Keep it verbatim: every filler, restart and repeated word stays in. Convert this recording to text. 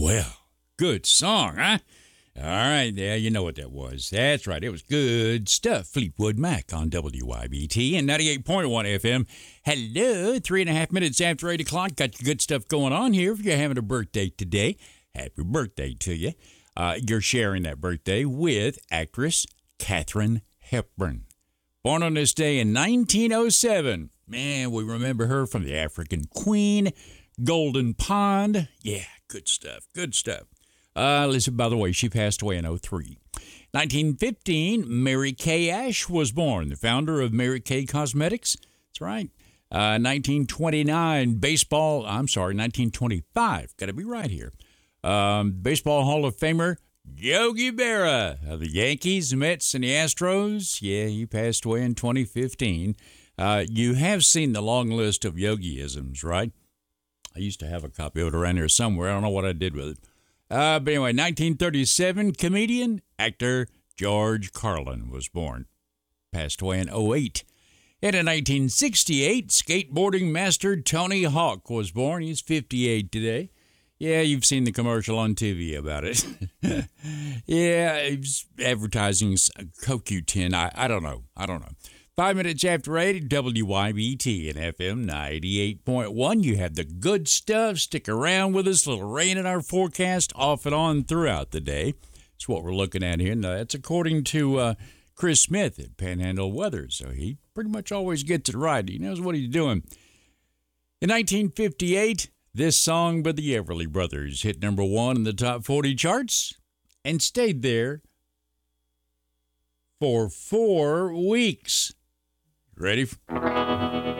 Well, good song, huh? All right, yeah, you know what that was. That's right, it was good stuff. Fleetwood Mac on W Y B T and ninety-eight point one F M. Hello, three and a half minutes after eight o'clock. Got your good stuff going on here. If you're having a birthday today, happy birthday to you. Uh, you're sharing that birthday with actress Katharine Hepburn. Born on this day in nineteen oh seven. Man, we remember her from The African Queen, Golden Pond. Yeah, good stuff, good stuff. Uh, listen, by the way, she passed away in oh three. nineteen fifteen, Mary Kay Ash was born, the founder of Mary Kay Cosmetics. That's right. Uh, nineteen twenty-nine, baseball, I'm sorry, nineteen twenty-five, got to be right here. Um, Baseball Hall of Famer Yogi Berra of the Yankees, Mets, and the Astros. Yeah, he passed away in twenty fifteen. Uh, you have seen the long list of Yogi-isms, right? I used to have a copy of it around here somewhere. I don't know what I did with it. Uh, but anyway, nineteen thirty-seven, comedian, actor George Carlin was born. Passed away in oh eight. And in nineteen sixty-eight, skateboarding master Tony Hawk was born. He's fifty-eight today. Yeah, you've seen the commercial on T V about it. Yeah, he's advertising Coke ten. I, I don't know. I don't know. Five minutes after eight, W Y B T and F M ninety-eight point one. You have the good stuff. Stick around with us. A little rain in our forecast off and on throughout the day. That's what we're looking at here. Now, that's according to uh, Chris Smith at Panhandle Weather. So he pretty much always gets it right. He knows what he's doing. In nineteen fifty-eight, this song by the Everly Brothers hit number one in the top forty charts and stayed there for four weeks. Ready?